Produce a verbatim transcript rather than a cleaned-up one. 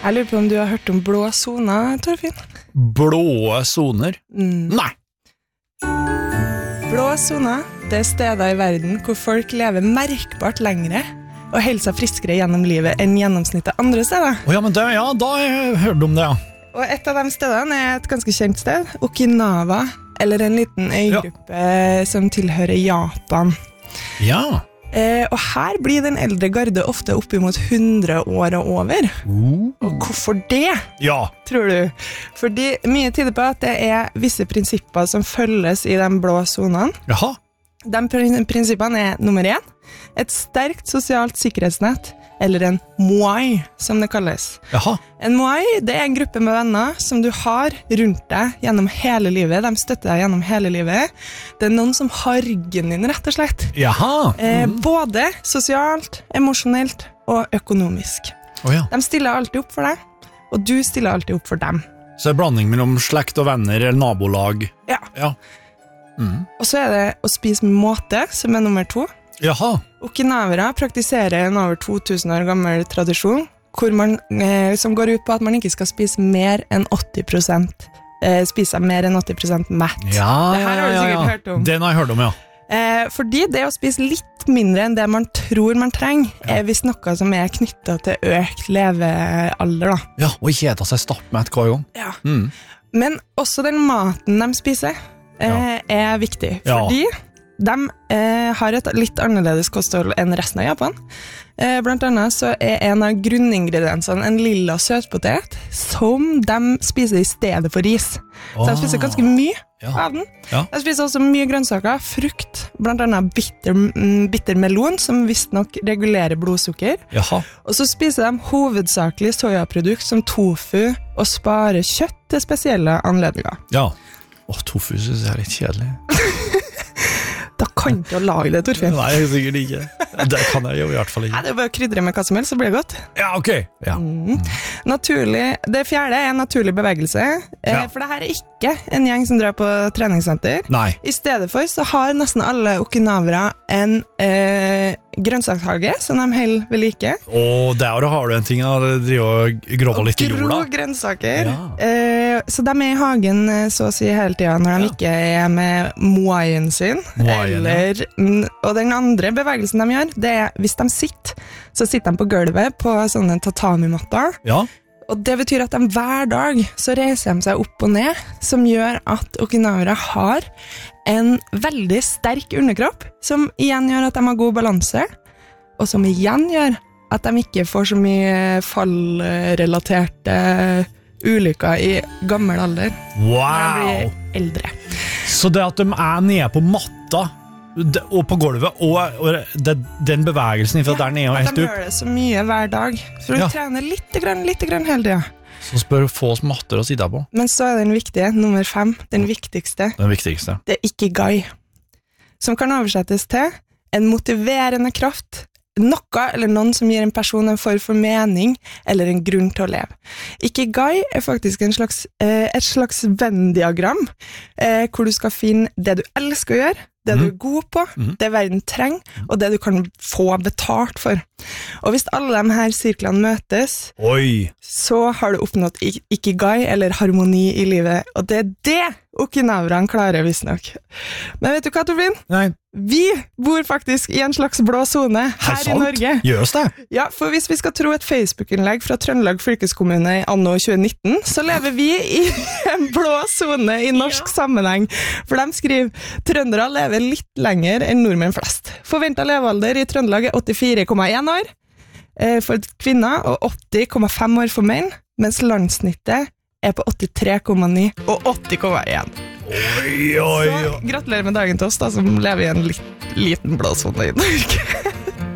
Jeg lurer på om du har hørt om blå zoner, Torfinn? Blå zoner? Mm. Nei. Blå zoner, det er steder i verden hvor folk lever merkbart lengre og holder seg friskere gjennom livet enn gjennomsnittet andre steder. Oh, ja, men det, ja, da har jeg hørt om det, ja. Og et av de stedene er et ganske kjent sted, Okinawa, eller en liten øygruppe ja. som tilhører Japan. Ja. Eh, og her blir den eldre garde ofte opp imot hundre år og over. Uh. Og hvorfor det? Ja. Tror du? Fordi mye tyder på at det er visse prinsipper som følges i de blå zonene. Jaha. De prinsippene er nummer én, et sterkt sosialt sikkerhetsnett, eller en moai, som det kalles. Jaha. En moai, det er en gruppe med venner som du har rundt deg gjennom hele livet. De støtter deg gjennom hele livet. Det er noen som har ryggen din, rett og slett. Jaha. Eh, både sosialt, emosjonelt og økonomisk. Oh, ja. De stiller alltid opp for deg, og du stiller alltid opp for dem. Så det er blanding mellom slekt og venner eller nabolag. Ja. Ja. Mm. Og så er det å spise med måte, som er nummer to. Jaha. Okinawere praktiserer en over to tusen år gammel tradisjon, hvor man, eh, som går ut på at man ikke skal spise mer enn åtti prosent, eh, spise mer enn åtti prosent mett. Ja, det her har du sikkert ja, ja. hørt om. Den har jeg hørt om, ja. Eh, fordi det å spise litt mindre enn det man tror man trenger, ja. er visst noe som er knyttet til økt levealder, da. Ja, og ikke ete seg stappmett hver gang. Ja. Mm. Men også den maten de spiser eh, ja. er viktig, fordi ja. de eh, har et litt annerledes kosthold enn resten av Japan. Eh, blant annet så er en av grunningrediensene en lilla søtpotet, som de spiser i stedet for ris. Så de spiser ganske mye ja. av den. Ja. De spiser også mye grønnsaker, frukt, blant annet bitter, bitter melon, som visst nok regulerer blodsukker. Jaha. Og så spiser de hovedsakelig sojaprodukt som tofu, og sparer kjøtt til spesielle anledninger. Ja. Åh, tofu synes jeg er litt kjedelig. Da kan du lage det, Torfinn. Nei, sikkert ikke. Det kan jeg jo i hvert fall ikke. Nei, det er bare å krydre med hva som helst, så blir det godt. Ja, ok. Ja. Mm. Naturlig, det fjerde er naturlig bevegelse, ja. for det her er ikke en gjeng som drar på treningssenter. Nei. I stedet for så har nesten alle okinawere en eh, grønnsakshage som de heller vil like. Og der har du en ting, da. De driver og grover litt i jorda. Grå grønnsaker. Ja. Eh, så de er i hagen så å si hele tiden når de ja. ikke er med moaien sin. Moaien, eller, ja. Og den andre bevegelsen de gjør, det er hvis de sitter, så sitter de på gulvet på sånne tatami-matter. Ja. Og det betyr at de hver dag så reiser de seg opp og ned, som gjør at okinawere har en veldig sterk underkropp, som igjen gjør at de har god balanse, og som igjen gjør at de ikke får så mye fallrelaterte ulykker i gammel alder. Wow! Når de blir eldre. Så det at de er nede på matta, og på gulvet, og, og det, den bevegelsen fra ja, der nede og helt opp. At de gjør det så mye hver dag, for ja. å trene litt, grann, litt grann hele tiden. Så spør få oss matter å sitte på. Men så er den viktige, nummer fem, den viktigste. Den viktigste. Det er ikigai, som kan oversettes til en motiverende kraft, noe eller noen som gir en person en form for mening eller en grunn til å leve. Ikigai er faktisk en slags, eh, et slags Venn-diagram, eh, hvor du skal finne det du elsker å gjøre, det du er god på, mm. det verden trenger, og det du kan få betalt for. Og hvis alle de her sirklene møtes, Oi. så har du oppnådd ikigai, eller harmoni i livet, og det er det okinawerne klarer, visst nok. Men vet du hva, Torfinn? Nei. Vi bor faktisk i en slags blå zone her i Norge. Gjøres det? Ja, for hvis vi skal tro et Facebook-innlegg fra Trøndelag fylkeskommune i anno tjue nitten, så lever vi i en blå zone i norsk ja. sammenheng. For de skriver, trøndere lever litt lenger enn nordmenn flest. Forventet levealder i Trøndelag er åttifire komma én år for kvinner og åtti komma fem år for menn, mens landsnittet er på åttitre komma ni og åtti komma én. Oi, oi, oi. Så gratulerer med dagen til oss da, som lever i en litt, liten blå zone i Norge.